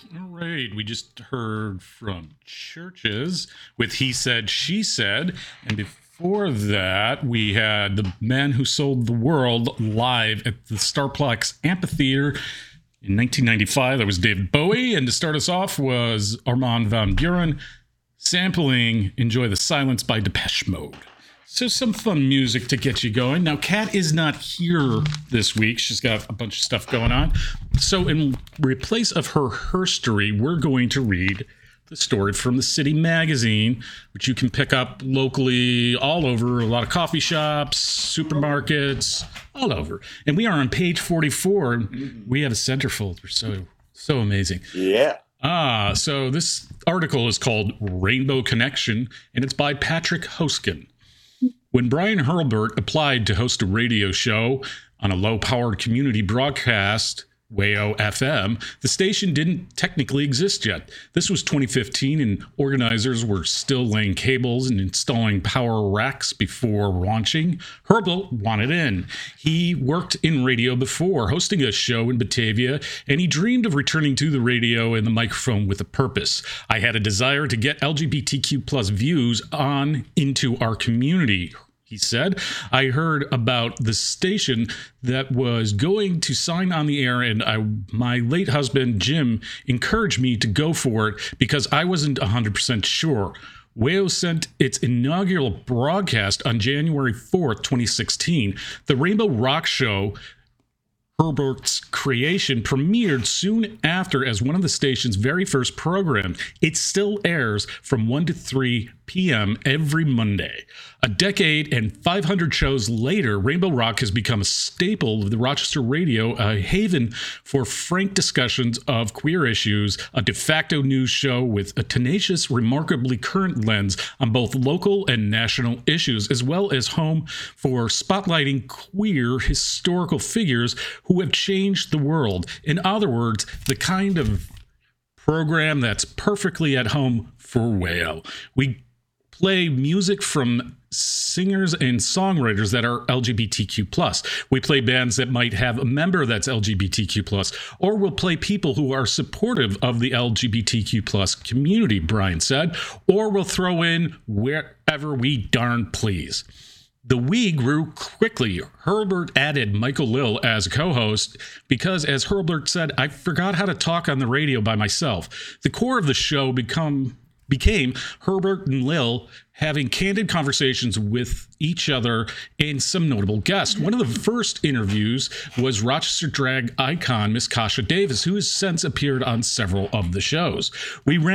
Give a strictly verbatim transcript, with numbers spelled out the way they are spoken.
All right, we just heard from Churches with He Said, She Said. And before that, we had The Man Who Sold the World live at the Starplex Amphitheater in nineteen ninety-five. That was David Bowie. And to start us off was Armand van Buuren sampling Enjoy the Silence by Depeche Mode. So some fun music to get you going. Now, Kat is not here this week. She's got a bunch of stuff going on. So in replace of her herstory, we're going to read the story from the City Magazine, which you can pick up locally all over, a lot of coffee shops, supermarkets, all over. And we are on page forty-four. And we have a centerfold. We're so, so amazing. Yeah. Ah, so this article is called Rainbow Connection, and it's by Patrick Hoskin. When Brian Hurlburt applied to host a radio show on a low-powered community broadcast, WAYO F M, the station didn't technically exist yet. This was twenty fifteen, and organizers were still laying cables and installing power racks before launching. Hurlburt wanted in. He worked in radio before, hosting a show in Batavia, and he dreamed of returning to the radio and the microphone with a purpose. I had a desire to get L G B T Q plus views on into our community, he said. I heard about the station that was going to sign on the air, and I, my late husband, Jim, encouraged me to go for it because I wasn't one hundred percent sure. WAYO sent its inaugural broadcast on January fourth, twenty sixteen. The Rainbow Rock Show, Herbert's creation, premiered soon after as one of the station's very first programs. It still airs from one to three p.m. every Monday. A decade and five hundred shows later, Rainbow Rock has become a staple of the Rochester radio, a haven for frank discussions of queer issues, a de facto news show with a tenacious, remarkably current lens on both local and national issues, as well as home for spotlighting queer historical figures who have changed the world. In other words, the kind of program that's perfectly at home for WAYO. We play music from singers and songwriters that are L G B T Q plus. We play bands that might have a member that's L G B T Q plus, or we'll play people who are supportive of the L G B T Q plus community, Brian said, or we'll throw in wherever we darn please. The we grew quickly. Hurlburt added Michael Lill as a co-host because, as Hurlburt said, I forgot how to talk on the radio by myself. The core of the show become became Hurlburt and Lill having candid conversations with each other and some notable guests. One of the first interviews was Rochester drag icon Miss Kasha Davis, who has since appeared on several of the shows. We ran